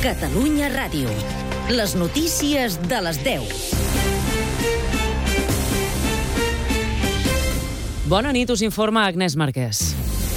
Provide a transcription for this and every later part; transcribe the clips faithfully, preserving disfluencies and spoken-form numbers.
Catalunya Ràdio. Les notícies de les deu. Bona nit, us informa Agnès Marquès.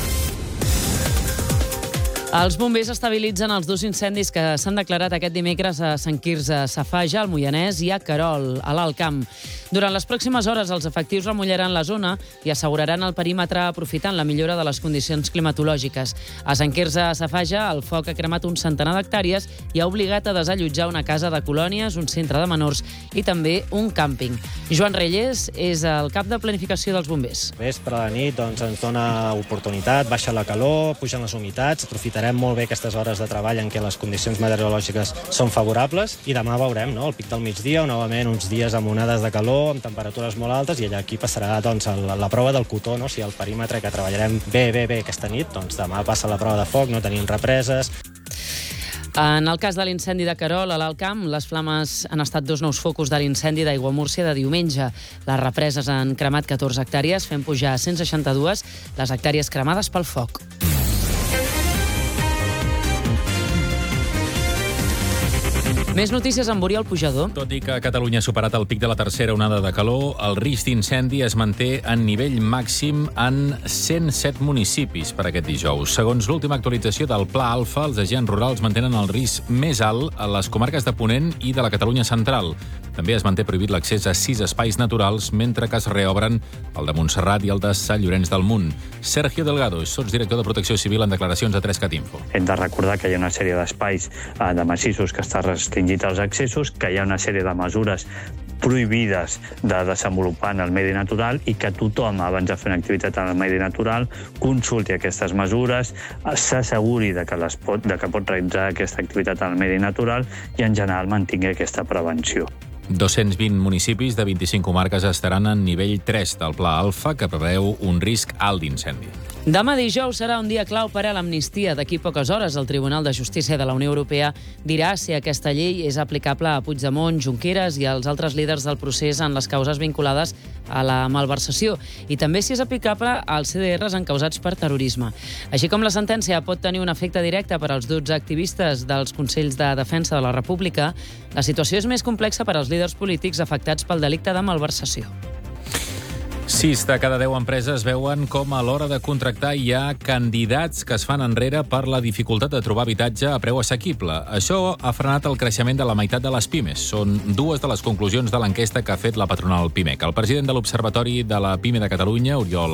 Els bombers estabilitzen els dos incendis que s'han declarat aquest dimecres a Sant Quirze Safaja, al Moianès, i a Querol, a l'Alt Camp. Durant les pròximes hores, els efectius remullaran la zona i asseguraran el perímetre aprofitant la millora de les condicions climatològiques. A Sant Quirze Safaja, el foc ha cremat un centenar d'hectàrees i ha obligat a desallotjar una casa de colònies, un centre de menors i també un càmping. Joan Reyes és el cap de planificació dels bombers. Vespre a la nit doncs, ens dona oportunitat, baixa la calor, pugen les humitats, aprofitarem molt bé aquestes hores de treball en què les condicions meteorològiques són favorables i demà veurem, no?, el pic del migdia o novament uns dies amb onades de calor, amb temperatures molt altes, i allà aquí passarà doncs, la, la prova del cotó, no? Si el perímetre que treballarem bé, bé, bé aquesta nit, doncs demà passa la prova de foc, no tenim represes. En el cas de l'incendi de Querol, a l'Alt Camp, les flames han estat dos nous focus de l'incendi d'Aiguamúrcia de diumenge. Les represes han cremat catorze hectàrees, fent pujar a cent seixanta-dos les hectàrees cremades pel foc. Més notícies amb Oriol Pujador. Tot i que Catalunya ha superat el pic de la tercera onada de calor, el risc d'incendi es manté en nivell màxim en cent set municipis per aquest dijous. Segons l'última actualització del Pla Alfa, els agents rurals mantenen el risc més alt a les comarques de Ponent i de la Catalunya central. També es manté prohibit l'accés a sis espais naturals, mentre que es reobren el de Montserrat i el de Sant Llorenç del Munt. Sergio Delgado, sotsdirector de Protecció Civil, en declaracions a tres cat info. Hem de recordar que hi ha una sèrie d'espais eh, de massissos que està restringit als accessos, que hi ha una sèrie de mesures prohibides de desenvolupar en el medi natural i que tothom, abans de fer una activitat en el medi natural, consulti aquestes mesures, s'asseguri de que, les pot, de que pot realitzar aquesta activitat en el medi natural i, en general, mantingui aquesta prevenció. dos-cents vint municipis de vint-i-cinc comarques estaran en nivell tres del Pla Alfa, que preveu un risc alt d'incendi. Demà dijous serà un dia clau per a l'amnistia. D'aquí poques hores, el Tribunal de Justícia de la Unió Europea dirà si aquesta llei és aplicable a Puigdemont, Junqueras i als altres líders del procés en les causes vinculades a la malversació, i també si és aplicable als C D Rs encausats per terrorisme. Així com la sentència pot tenir un efecte directe per als dotze activistes dels Consells de Defensa de la República, la situació és més complexa per als líders polítics afectats pel delicte de malversació. Sis de cada deu empreses veuen com a l'hora de contractar hi ha candidats que es fan enrere per la dificultat de trobar habitatge a preu assequible. Això ha frenat el creixement de la meitat de les pimes. Són dues de les conclusions de l'enquesta que ha fet la patronal Pimec. El president de l'Observatori de la Pime de Catalunya, Oriol